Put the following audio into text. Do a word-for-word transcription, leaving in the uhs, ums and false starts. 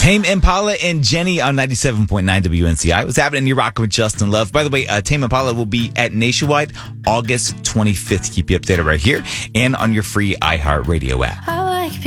Tame Impala and Jenny on ninety-seven point nine W N C I. What's happening? You're rocking with Justin Love. By the way, uh, Tame Impala will be at Nationwide August twenty-fifth. Keep you updated right here and on your free iHeartRadio app.